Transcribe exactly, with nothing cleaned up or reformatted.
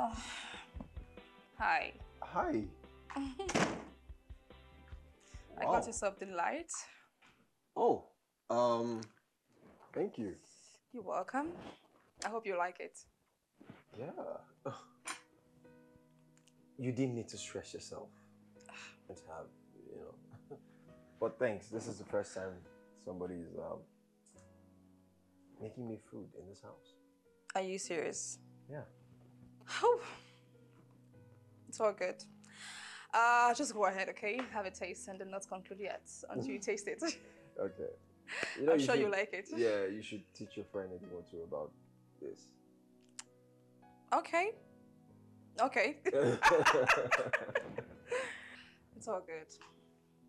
Uh, hi. Hi. I got you something light. Oh, um, thank you. You're welcome. I hope you like it. Yeah. You didn't need to stress yourself and have, you know. But thanks. This is the first time somebody's um, making me food in this house. Are you serious? Yeah. Oh, it's all good. Uh, just go ahead, okay? Have a taste and then not conclude yet until you taste it. Okay. You know, I'm you sure should, you like it. Yeah, you should teach your friend anything or two about this. Okay. Okay. It's all good.